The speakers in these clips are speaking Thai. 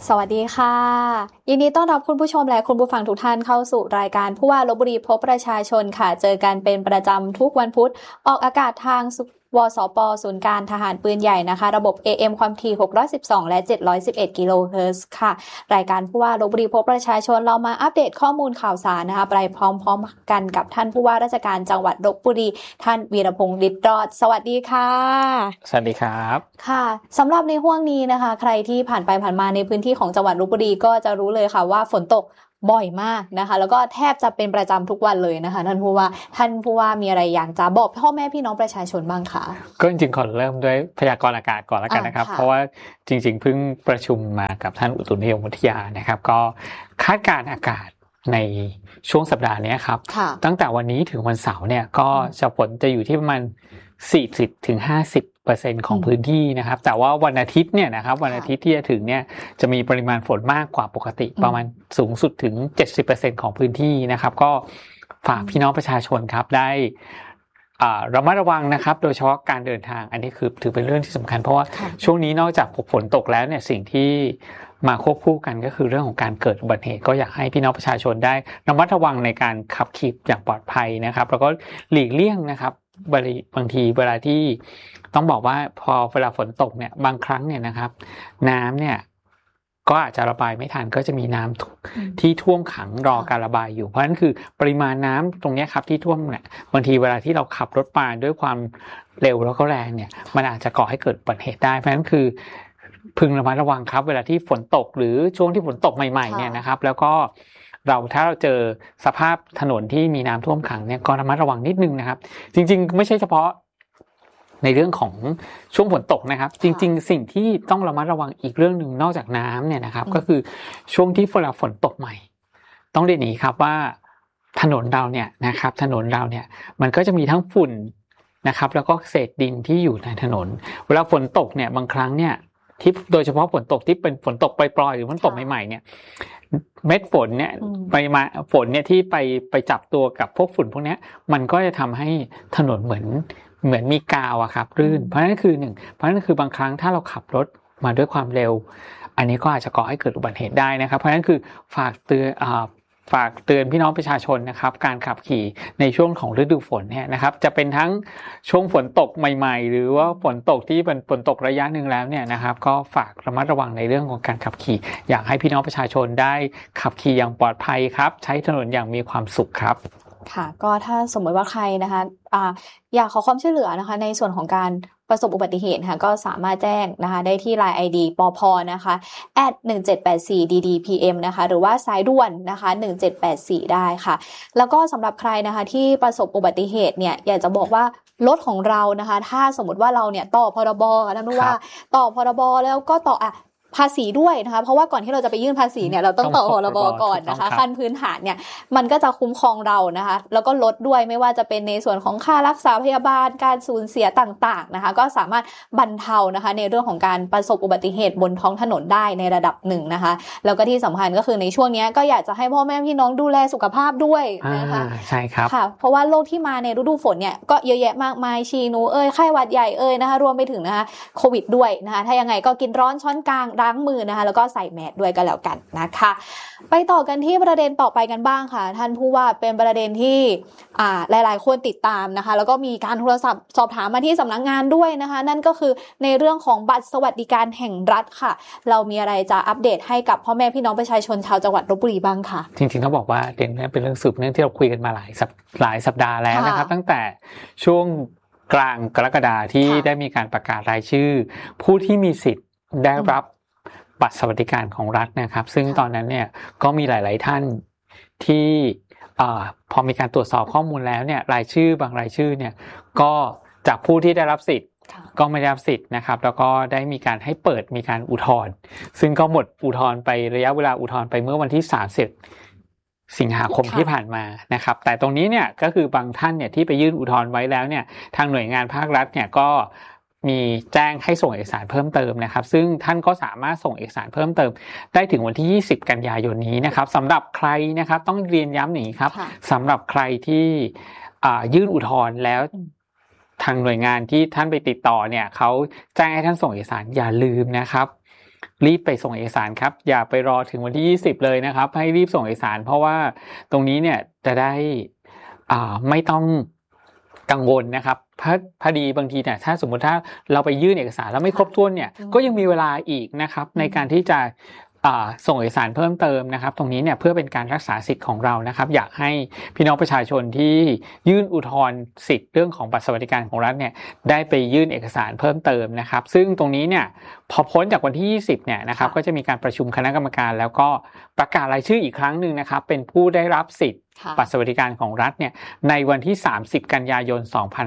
สวัสดีค่ะยินดีต้อนรับคุณผู้ชมและคุณผู้ฟังทุกท่านเข้าสู่รายการผู้ว่าลพบุรีพบประชาชนค่ะเจอกันเป็นประจำทุกวันพุธออกอากาศทางวสปศูนย์การทหารปืนใหญ่นะคะระบบ AM ความถี่612และ711กิโลเฮิรตซ์ค่ะรายการผู้ว่าลพบุรีพบประชาชนเรามาอัปเดตข้อมูลข่าวสารนะคะไปพร้อมๆกันกับท่านผู้ว่าราชการจังหวัดลพบุรีท่านวีรพงษ์ฤทธิ์รอดสวัสดีค่ะสวัสดีครับค่ะสำหรับในห้วงนี้นะคะใครที่ผ่านไปผ่านมาในพื้นที่ของจังหวัดลพบุรีก็จะรู้เลยค่ะว่าฝนตกบ่อยมากนะคะแล้วก็แทบจะเป็นประจำทุกวันเลยนะคะท่านผู้ว่ามีอะไรอยากจะบอกพ่อแม่พี่น้องประชาชนบ้างคะก็จริงๆขอเริ่มด้วยพยากรณ์อากาศก่อนแล้วกันนะครับเพราะว่าจริงๆเพิ่งประชุมมากับท่านอุตุนิยมวิทยานะครับก็คาดการณ์อากาศในช่วงสัปดาห์นี้ครับตั้งแต่วันนี้ถึงวันเสาร์เนี่ยก็ฝนจะอยู่ที่ประมาณ40-50% ของพื้นที่นะครับแต่ว่าวันอาทิตย์เนี่ยนะครับวันอาทิตย์ที่จะถึงเนี่ยจะมีปริมาณฝนมากกว่าปกติประมาณสูงสุดถึง 70% ของพื้นที่นะครับก็ฝากพี่น้องประชาชนครับได้ระมัดระวังนะครับโดยเฉพาะการเดินทางอันนี้คือถือเป็นเรื่องที่สำคัญเพราะว่าช่วงนี้นอกจากฝนตกแล้วเนี่ยสิ่งที่มาควบคู่กันก็คือเรื่องของการเกิดอุบัติเหตุก็อยากให้พี่น้องประชาชนได้ระมัดระวังในการขับขี่อย่างปลอดภัยนะครับแล้วก็หลีกเลี่ยงนะครับบางทีเวลาที่ต้องบอกว่าพอเวลาฝนตกเนี่ยบางครั้งเนี่ยนะครับน้ำเนี่ยก็อาจจะระบายไม่ทันก็จะมีน้ำที่ท่วมขังรอการระบายอยู่เพราะฉะนั้นคือปริมาณน้ำตรงนี้ครับที่ท่วมเนี่ยบางทีเวลาที่เราขับรถมาด้วยความเร็วแล้วก็แรงเนี่ยมันอาจจะก่อให้เกิดอุบัติเหตุได้เพราะฉะนั้นคือพึงระมัดระวังครับเวลาที่ฝนตกหรือช่วงที่ฝนตกใหม่ๆเนี่ยนะครับแล้วก็ถ้าเราเจอสภาพถนนที่มีน้ำท่วมขังเนี่ยก็ระมัดระวังนิดนึงนะครับจริงๆไม่ใช่เฉพาะในเรื่องของช่วงฝนตกนะครับจริงๆสิ่งที่ต้องระมัดระวังอีกเรื่องหนึ่งนอกจากน้ำเนี่ยนะครับก็คือช่วงที่เวลาฝนตกใหม่ต้องเรียนอย่างนี้ครับว่าถนนเราเนี่ยนะครับถนนเราเนี่ยมันก็จะมีทั้งฝุ่นนะครับแล้วก็เศษดินที่อยู่ในถนนเวลาฝนตกเนี่ยบางครั้งเนี่ยที่โดยเฉพาะฝนตกที่เป็นฝนตกปล่อยๆหรือฝนตกใหม่ๆเนี่ยเม็ดฝนเนี่ยปริมาณฝนเนี่ยที่ไปจับตัวกับพวกฝุ่นพวกนี้มันก็จะทำให้ถนนเหมือนมีกาวอะครับรื่นเพราะฉะนั้นคือบางครั้งถ้าเราขับรถมาด้วยความเร็วอันนี้ก็อาจจะก่อให้เกิดอุบัติเหตุได้นะครับเพราะฉะนั้นคือฝากเตือนพี่น้องประชาชนนะครับการขับขี่ในช่วงของฤดูฝนเนี่ยนะครับจะเป็นทั้งช่วงฝนตกใหม่ๆหรือว่าฝนตกที่เป็นฝนตกระยะหนึ่งแล้วเนี่ยนะครับก็ฝากระมัดระวังในเรื่องของการขับขี่อยากให้พี่น้องประชาชนได้ขับขี่อย่างปลอดภัยครับใช้ถนนอย่างมีความสุขครับค่ะก็ถ้าสมมติว่าใครนะคะอยากขอความช่วยเหลือนะคะในส่วนของการประสบอุบัติเหตุค่ะก็สามารถแจ้งนะคะได้ที่ LINE ID ปพนะคะ@1784DDPM นะคะหรือว่าสายด่วนนะคะ1784ได้ค่ะแล้วก็สำหรับใครนะคะที่ประสบอุบัติเหตุเนี่ยอยากจะบอกว่ารถของเรานะคะถ้าสมมติว่าเราเนี่ยต่อพรบค่ะท่านผู้ว่าต่อพรบแล้วก็ต่อภาษีด้วยนะคะเพราะว่าก่อนที่เราจะไปยื่นภาษีเนี่ยเราต้องต่อพรบก่อนนะคะขั้นพื้นฐานเนี่ยมันก็จะคุ้มครองเรานะคะแล้วก็ลดด้วยไม่ว่าจะเป็นในส่วนของค่ารักษาพยาบาลการสูญเสียต่างๆนะคะก็สามารถบรรเทานะคะในเรื่องของการประสบอุบัติเหตุบนท้องถนนได้ในระดับหนึ่งนะคะแล้วก็ที่สำคัญก็คือในช่วงนี้ก็อยากจะให้พ่อแม่พี่น้องดูแลสุขภาพด้วยนะคะใช่ครับค่ะเพราะว่าโรคที่มาในฤดูฝนเนี่ยก็เยอะแยะมากมายชีนูไข้หวัดใหญ่นะคะรวมไปถึงนะคะโควิดด้วยนะคะถ้ายังไงก็กินร้อนช้อนกลางล้างมือนะคะแล้วก็ใส่แมสด้วยกันแล้วกันนะคะไปต่อกันที่ประเด็นต่อไปกันบ้างค่ะท่านผู้ว่าเป็นประเด็นที่หลายๆคนติดตามนะคะแล้วก็มีการโทรศัพท์สอบถามมาที่สำนักงานด้วยนะคะนั่นก็คือในเรื่องของบัตรสวัสดิการแห่งรัฐค่ะเรามีอะไรจะอัปเดตให้กับพ่อแม่พี่น้องประชาชนชาวจังหวัดลพบุรีบ้างค่ะจริงๆต้องบอกว่าเรื่องนี้เป็นเรื่องสืบเนื่องที่เราคุยกันมาหลายสัปดาห์แล้วนะครับตั้งแต่ช่วงกลางกรกฎาคมที่ได้มีการประกาศรายชื่อผู้ที่มีสิทธิ์ได้รับบัตรสวัสดิการของรัฐนะครับซึ่งตอนนั้นเนี่ยก็มีหลายๆท่านที่พอมีการตรวจสอบข้อมูลแล้วเนี่ยรายชื่อบางรายชื่อเนี่ยก็จากผู้ที่ได้รับสิทธิ์ก็ไม่ได้รับสิทธิ์นะครับแล้วก็ได้มีการให้เปิดมีการอุทธรณ์ซึ่งก็หมดอุทธรณ์ไประยะเวลาอุทธรณ์ไปเมื่อวันที่30สิงหาคมที่ผ่านมานะครับแต่ตรงนี้เนี่ยก็คือบางท่านเนี่ยที่ไปยื่นอุทธรณ์ไว้แล้วเนี่ยทางหน่วยงานภาครัฐเนี่ยก็มีแจ้งให้ส่งเอกสารเพิ่มเติมนะครับซึ่งท่านก็สามารถส่งเอกสารเพิ่มเติมได้ถึงวันที่20กันยายนนี้นะครับสำหรับใครนะครับต้องเรียนย้ำอย่างนี้ครับสำหรับใครที่ยื่นอุทธรณ์แล้วทางหน่วยงานที่ท่านไปติดต่อเนี่ยเขาแจ้งให้ท่านส่งเอกสารอย่าลืมนะครับรีบไปส่งเอกสารครับอย่าไปรอถึงวันที่20เลยนะครับให้รีบส่งเอกสารเพราะว่าตรงนี้เนี่ยจะได้ไม่ต้องกังวลนะครับพอดีบางทีเนี่ยถ้าสมมุติถ้าเราไปยื่นเอกสารแล้วไม่ครบถ้วนเนี่ยก็ยังมีเวลาอีกนะครับในการที่จะส่งเอกสารเพิ่มเติมนะครับตรงนี้เนี่ยเพื่อเป็นการรักษาสิทธิ์ของเรานะครับอยากให้พี่น้องประชาชนที่ยื่นอุทธรณ์สิทธิ์เรื่องของบัตรสวัสดิการของรัฐเนี่ยได้ไปยื่นเอกสารเพิ่มเติมนะครับซึ่งตรงนี้เนี่ยพอพ้นจากวันที่20เนี่ยนะครับก็จะมีการประชุมคณะกรรมการแล้วก็ประกาศรายชื่ออีกครั้งนึงนะครับเป็นผู้ได้รับสิทธิ์บัตรสวัสดิการของรัฐเนี่ยในวันที่30กันยายน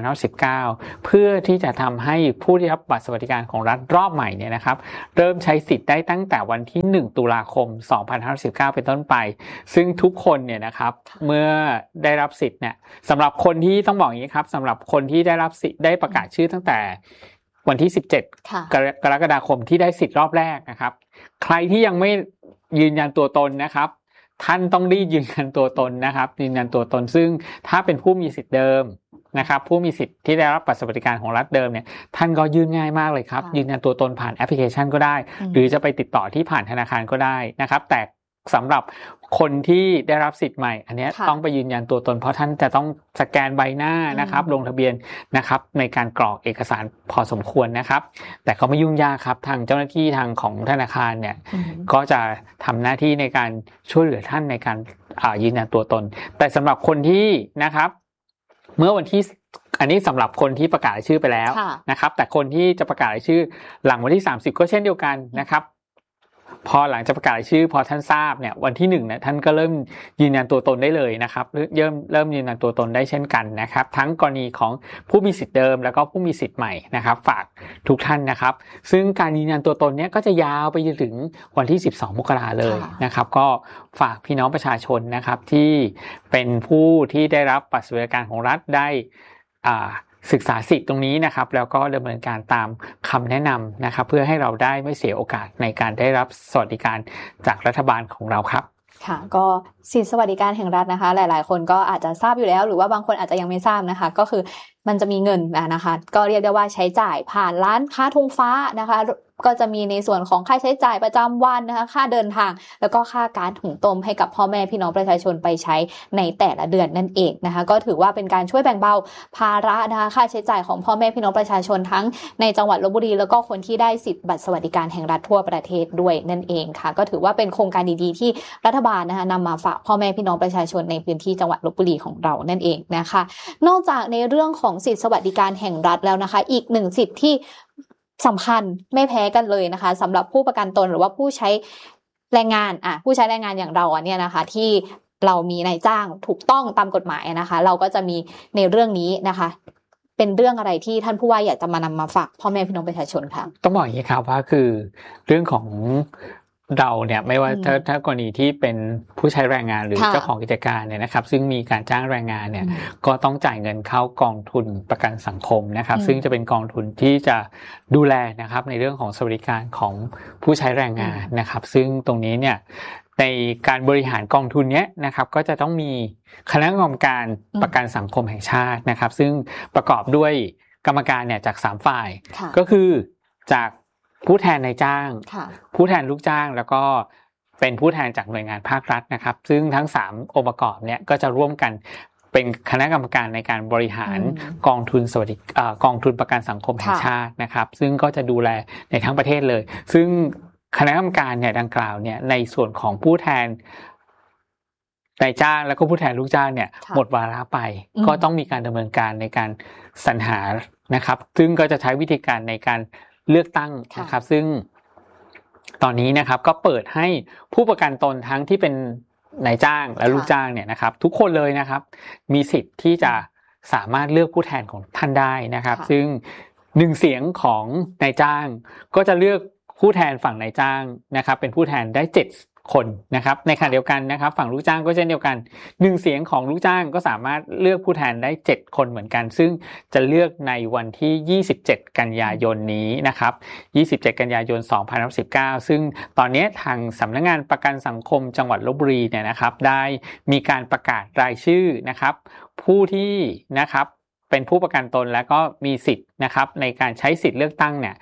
2519เพื่อที่จะทำให้ผู้ได้รับบัตรสวัสดิการของรัฐรอบใหม่เนี่ยนะครับเริ่มใช้สิทธิ์ได้ตั้งแต่วันที่1ตุลาคม2519เป็นต้นไปซึ่งทุกคนเนี่ยนะครับเมื่อได้รับสิทธิ์เนี่ยสำหรับคนที่ต้องบอกอย่างนี้ครับสำหรับคนที่ได้รับสิทธิ์ได้ประกาศชื่อตั้งแต่วันที่17กรกฎาคมที่ได้สิทธิ์รอบแรกนะครับใครที่ยังไม่ยืนยันตัวตนนะครับท่านต้องรีบยืนยันตัวตนนะครับยืนยันตัวตนซึ่งถ้าเป็นผู้มีสิทธิ์เดิมนะครับผู้มีสิทธิ์ที่ได้รับบัตรสวัสดิการของรัฐเดิมเนี่ยท่านก็ยื่นง่ายมากเลยครับยืนยันตัวตนผ่านแอปพลิเคชันก็ได้หรือจะไปติดต่อที่ผ่านธนาคารก็ได้นะครับแต่สำหรับคนที่ได้รับสิทธิ์ใหม่อันนี้ต้องไปยืนยันตัวตนเพราะท่านจะต้องสแกนใบหน้านะครับลงทะเบียนนะครับในการกรอกเอกสารพอสมควรนะครับแต่ก็ไม่ยุ่งยากครับทางเจ้าหน้าที่ทางของธนาคารเนี่ยก็จะทำหน้าที่ในการช่วยเหลือท่านในการยืนยันตัวตนแต่สำหรับคนที่นะครับเมื่อวันที่อันนี้สำหรับคนที่ประกาศรายชื่อไปแล้วนะครับแต่คนที่จะประกาศรายชื่อหลังวันที่30ก็เช่นเดียวกันนะครับพอหลังจากประกาศรายชื่อพอท่านทราบเนี่ยวันที่1เนี่ยท่านก็เริ่มยืนยันตัวตนได้เลยนะครับเริ่มยืนยันตัวตนได้เช่นกันนะครับทั้งกรณีของผู้มีสิทธิ์เดิมแล้วก็ผู้มีสิทธิ์ใหม่นะครับฝากทุกท่านนะครับซึ่งการยืนยันตัวตนเนี่ยก็จะยาวไปจนถึงวันที่12มกราเลยนะครับก็ฝากพี่น้องประชาชนนะครับที่เป็นผู้ที่ได้รับบัตรสวัสดิการของรัฐได้ศึกษาสิทธิ์ตรงนี้นะครับแล้วก็ดำเนินการตามคำแนะนำนะครับเพื่อให้เราได้ไม่เสียโอกาสในการได้รับสวัสดิการจากรัฐบาลของเราครับค่ะก็สิทธิสวัสดิการแห่งรัฐนะคะหลายๆคนก็อาจจะทราบอยู่แล้วหรือว่าบางคนอาจจะยังไม่ทราบนะคะก็คือมันจะมีเงินนะคะก็เรียกได้ว่าใช้จ่ายผ่านร้านค้าธงฟ้านะคะก็จะมีในส่วนของค่าใช้จ่ายประจำวันนะคะค่าเดินทางแล้วก็ค่าการหุงต้มให้กับพ่อแม่พี่น้องประชาชนไปใช้ในแต่ละเดือนนั่นเองนะคะก็ถือว่าเป็นการช่วยแบ่งเบาภาระนะคะค่าใช้จ่ายของพ่อแม่พี่น้องประชาชนทั้งในจังหวัดลพบุรีแล้วก็คนที่ได้สิทธิ์บัตรสวัสดิการแห่งรัฐทั่วประเทศด้วยนั่นเองค่ะก็ถือว่าเป็นโครงการดีๆที่รัฐบาลนะคะนำมาฝากพ่อแม่พี่น้องประชาชนในพื้นที่จังหวัดลพบุรีของเรานั่นเองนะคะนอกจากในเรื่องของสิทธิสวัสดิการแห่งรัฐแล้วนะคะอีกหนึ่งสิทธิ์ที่สำคัญไม่แพ้กันเลยนะคะสำหรับผู้ประกันตนหรือว่าผู้ใช้แรงงานผู้ใช้แรงงานอย่างเราเนี่ยนะคะที่เรามีนายจ้างถูกต้องตามกฎหมายนะคะเราก็จะมีในเรื่องนี้นะคะเป็นเรื่องอะไรที่ท่านผู้ว่าอยากจะมานำมาฝากพ่อแม่พี่น้องประชาชนค่ะต้องบอกอย่างนี้ครับว่าคือเรื่องของเราเนี่ยไม่ว่าถ้ากรณีที่เป็นผู้ใช้แรงงานหรือเจ้าของกิจการเนี่ยนะครับซึ่งมีการจ้างแรงงานเนี่ยก็ต้องจ่ายเงินเข้ากองทุนประกันสังคมนะครับซึ่งจะเป็นกองทุนที่จะดูแลนะครับในเรื่องของสวัสดิการของผู้ใช้แรงงานนะครับซึ่งตรงนี้เนี่ยในการบริหารกองทุนนี้นะครับก็จะต้องมีคณะกรรมการประกันสังคมแห่งชาตินะครับซึ่งประกอบด้วยกรรมการเนี่ยจาก3ฝ่ายก็คือจากผู้แทนนายจ้างผู้แทนลูกจ้างแล้วก็เป็นผู้แทนจากหน่วยงานภาครัฐนะครับซึ่งทั้ง3องค์ประกอบเนี่ยก็จะร่วมกันเป็นคณะกรรมการในการบริหารกองทุนสวัสดิกองทุนประกันสังคมแห่งชาตินะครับซึ่งก็จะดูแลในทั้งประเทศเลยซึ่งคณะกรรมการเนี่ยดังกล่าวเนี่ยในส่วนของผู้แทนนายจ้างแล้วก็ผู้แทนลูกจ้างเนี่ยหมดวาระไปก็ต้องมีการดำเนินการในการสรรหานะครับซึ่งก็จะใช้วิธีการในการเลือกตั้งนะครับซึ่งตอนนี้นะครับก็เปิดให้ผู้ประกันตนทั้งที่เป็นนายจ้างและลูกจ้างเนี่ยนะครับทุกคนเลยนะครับมีสิทธิ์ที่จะสามารถเลือกผู้แทนของท่านได้นะครับซึ่ง1เสียงของนายจ้างก็จะเลือกผู้แทนฝั่งนายจ้างนะครับเป็นผู้แทนได้7คนนะครับในขณะเดียวกันนะครับฝั่งลูกจ้างก็เช่นเดียวกัน1เสียงของลูกจ้างก็สามารถเลือกผู้แทนได้7คนเหมือนกันซึ่งจะเลือกในวันที่27กันยายนนี้นะครับ27กันยายน2019ซึ่งตอนนี้ทางสำนักงานประกันสังคมจังหวัดลพบุรีเนี่ยนะครับได้มีการประกาศรายชื่อนะครับผู้ที่นะครับเป็นผู้ประกันตนแล้วก็มีสิทธิ์นะครับในการใช้สิทธิ์เลือกตั้งเนี่ย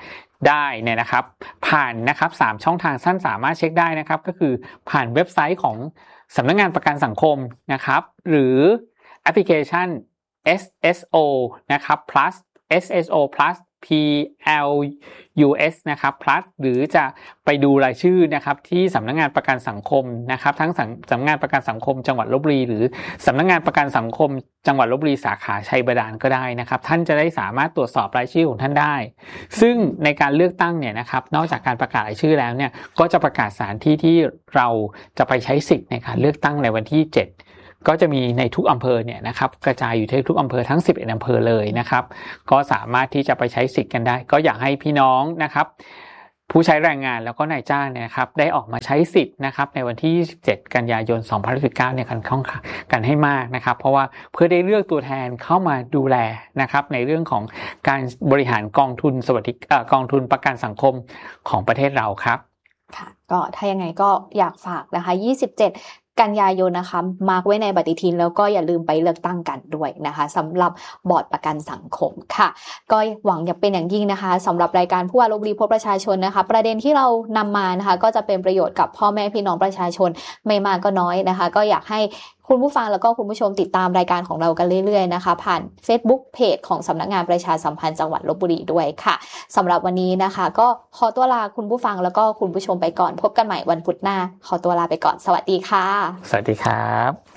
ได้เนี่ยนะครับผ่านนะครับ3ช่องทางท่านสามารถเช็คได้นะครับก็คือผ่านเว็บไซต์ของสำนักงานประกันสังคมนะครับหรือแอปพลิเคชัน SSO นะครับ plus SSO plus PLUS นะครับ plus หรือจะไปดูรายชื่อนะครับที่สำนักงานประกันสังคมนะครับทั้งสำนักงานประกันสังคมจังหวัดลพบุรีหรือสำนักงานประกันสังคมจังหวัดลพบุรีสาขาชัยบาดาลก็ได้นะครับท่านจะได้สามารถตรวจสอบรายชื่อของท่านได้ซึ่งในการเลือกตั้งเนี่ยนะครับนอกจากการประกาศรายชื่อแล้วเนี่ยก็จะประกาศสถานที่ที่เราจะไปใช้สิทธิ์ในการเลือกตั้งในวันที่7ก็จะมีในทุกอำเภอเนี่ยนะครับกระจายอยู่ที่ทุกอำเภอทั้ง11อำเภอเลยนะครับก็สามารถที่จะไปใช้สิทธิ์กันได้ก็อยากให้พี่น้องนะครับผู้ใช้แรงงานแล้วก็นายจ้างเนี่ยครับได้ออกมาใช้สิทธิ์นะครับในวันที่27กันยายน2019เนี่ยกันให้มากนะครับเพราะว่าเพื่อได้เลือกตัวแทนเข้ามาดูแลนะครับในเรื่องของการบริหารกองทุนสวัสดิกองทุนประกันสังคมของประเทศเราครับค่ะก็ถ้ายังไงก็อยากฝากนะคะ27กันยายนนะคะมาร์กไว้ในปฏิทินแล้วก็อย่าลืมไปเลือกตั้งกันด้วยนะคะสำหรับบอร์ดประกันสังคมค่ะก็หวังจะเป็นอย่างยิ่งนะคะสำหรับรายการผู้ว่าลพบุรีพบประชาชนนะคะประเด็นที่เรานำมานะคะก็จะเป็นประโยชน์กับพ่อแม่พี่น้องประชาชนไม่มากก็น้อยนะคะก็อยากให้คุณผู้ฟังแล้วก็คุณผู้ชมติดตามรายการของเรากันเรื่อยๆนะคะผ่าน Facebook เพจของสำนักงานประชาสัมพันธ์จังหวัดลพบุรีด้วยค่ะสำหรับวันนี้นะคะก็ขอตัวลาคุณผู้ฟังแล้วก็คุณผู้ชมไปก่อนพบกันใหม่วันพุธหน้าขอตัวลาไปก่อนสวัสดีค่ะสวัสดีครับ